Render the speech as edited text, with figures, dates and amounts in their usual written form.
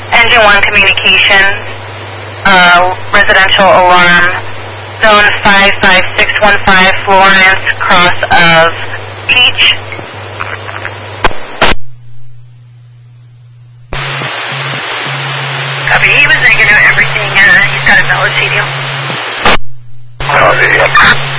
Engine 1 communications, residential alarm, zone 55615, Florence, cross of Peach. Copy, he was negative everything, he's got a valid CDL.